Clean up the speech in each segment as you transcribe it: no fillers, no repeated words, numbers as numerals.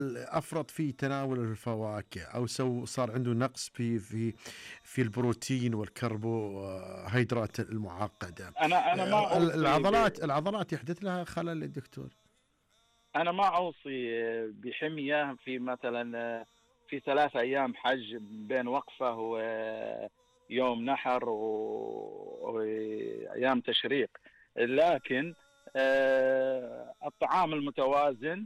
أفرط في تناول الفواكه أو صار عنده نقص في البروتين والكربوهيدرات المعقدة. أنا ما أوصي العضلات يحدث لها خلل الدكتور. أنا ما أوصي بحمية في مثلا في 3 أيام حج بين وقفة ويوم نحر وأيام تشريق، لكن الطعام المتوازن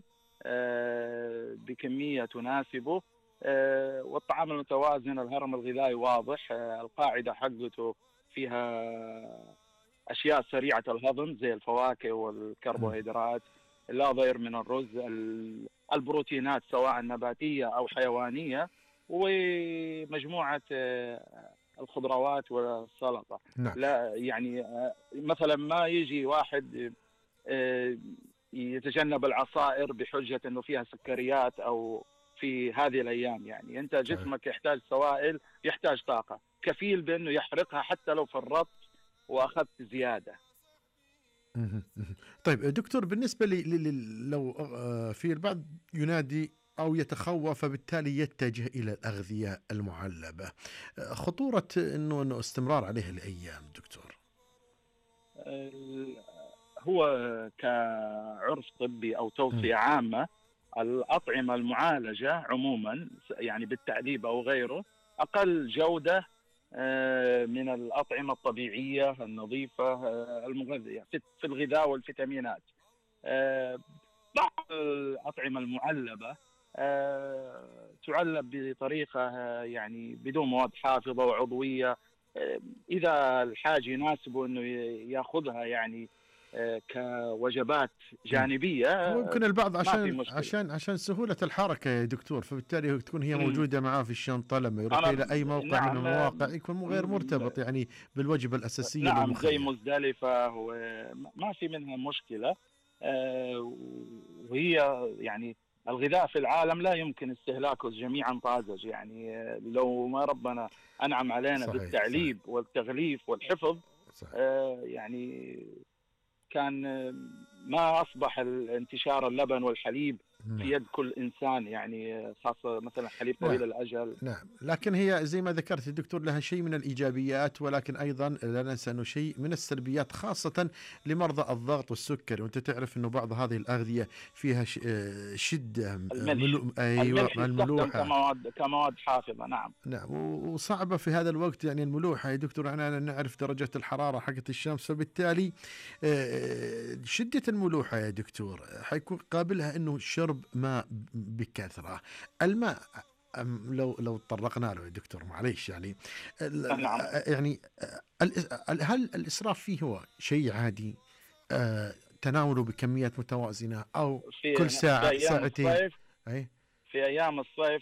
بكمية تناسبه. والطعام المتوازن الهرم الغذائي واضح، القاعدة حقته فيها أشياء سريعة الهضم زي الفواكه والكربوهيدرات، لا ضير من الرز، البروتينات سواء نباتية أو حيوانية، ومجموعة الخضروات والسلطة. نعم. لا يعني مثلا ما يجي واحد يتجنب العصائر بحجة أنه فيها سكريات أو في هذه الأيام. يعني أنت صحيح. جسمك يحتاج سوائل، يحتاج طاقة، كفيل بأنه يحرقها حتى لو فرطت وأخذت زيادة. طيب دكتور، بالنسبة لو في البعض ينادي أو يتخوف فبالتالي يتجه إلى الأغذية المعلبة، خطورة إنه استمرار عليها الأيام دكتور. هو كعرف طبي أو مم. توصية عامة، الأطعمة المعالجة عموما يعني بالتعليب أو غيره أقل جودة من الأطعمة الطبيعية النظيفة المغذية في الغذاء والفيتامينات. آه، بعض الأطعمة المعلبة تعلب بطريقة يعني بدون مواد حافظة وعضوية. إذا الحاج يناسبه أنه يأخذها يعني كوجبات مم. جانبية، هو يمكن البعض ما في عشان مشكلة. سهولة الحركة يا دكتور، فبالتالي تكون هي مم. موجودة معاه في الشنطة، لما يروح أنا إلى أي موقع من نعم المواقع يكون غير مرتبط يعني بالوجبة الأساسية اللي نعم زي مخير. مزدلفة وما في منها مشكلة. وهي يعني الغذاء في العالم لا يمكن استهلاكه جميعا طازج. يعني لو ما ربنا أنعم علينا صحيح صحيح بالتعليب والتغليف والحفظ، صحيح. يعني كان ما أصبح انتشار اللبن والحليب في نعم. يد كل إنسان، يعني خاصة مثلا حليب نعم. طويل الأجل. نعم، لكن هي زي ما ذكرت الدكتور لها شيء من الإيجابيات، ولكن أيضا لا ننسى أنه شيء من السلبيات، خاصة لمرضى الضغط والسكري. وأنت تعرف أنه بعض هذه الأغذية فيها شدة الملح أيوة، الملح مع يستخدم الملوحة. كمواد حافظة. نعم. نعم، وصعبة في هذا الوقت يعني الملوحة يا دكتور. أنا نعرف درجة الحرارة حقت الشمس، فبالتالي شدة الملوحة يا دكتور حيكون قابلها أنه شرب ماء بكثرة. الماء لو تطرقنا له يا دكتور معليش يعني نعم. يعني هل الإسراف فيه هو شيء عادي، تناوله بكميات متوازنة، أو كل في ساعة أيام ساعتين؟ الصيف أي. في أيام الصيف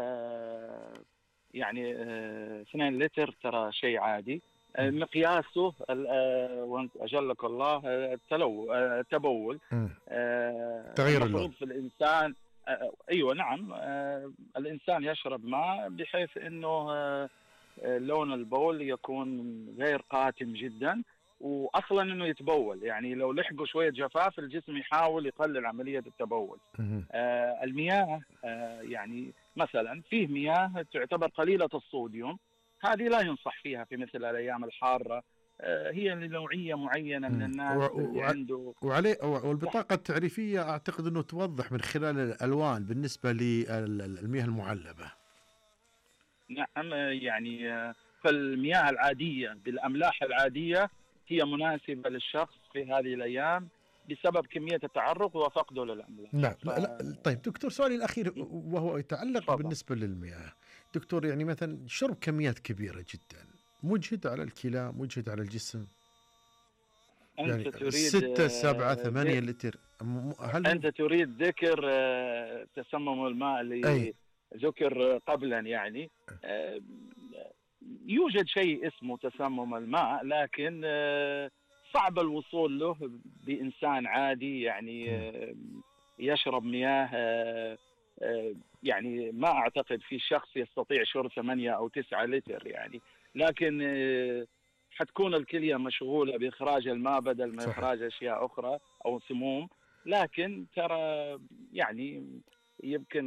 يعني 2 لتر ترى شيء عادي. مقياسه وانت أجلك الله التبول. مم. تغيير اللون. المفروض في الإنسان أيوة نعم، الإنسان يشرب ماء بحيث أنه لون البول يكون غير قاتم جدا، واصلا انه يتبول. يعني لو لحقوا شويه جفاف الجسم يحاول يقلل عمليه التبول. مم. المياه يعني مثلا فيه مياه تعتبر قليله الصوديوم، هذه لا ينصح فيها في مثل الايام الحاره. هي لنوعيه معينه من مم. الناس اللي عنده. وعليه والبطاقة التعريفية أعتقد أنه توضح من خلال الألوان بالنسبة للمياه المعلبة. نعم يعني فالمياه العادية بالأملاح العادية هي مناسبة للشخص في هذه الأيام بسبب كمية التعرق وفقده نعم. للأملاح. لا لا، طيب دكتور، سؤالي الأخير وهو يتعلق تفضل. بالنسبة للمياه دكتور. يعني مثلا شرب كميات كبيرة جدا مجهد على الكلى، مجهد على الجسم، أنت يعني تريد 6 7 8 لتر، هل هو؟ أنت تريد ذكر تسمم الماء أي. اللي ذكر قبلا. يعني آه، يوجد شيء اسمه تسمم الماء، لكن صعب الوصول له بإنسان عادي. يعني يشرب مياه يعني ما أعتقد في شخص يستطيع شرب 8 أو 9 لتر يعني. لكن حتكون الكلية مشغولة بإخراج الماء بدل من صحيح. إخراج أشياء أخرى أو سموم. لكن ترى يعني يمكن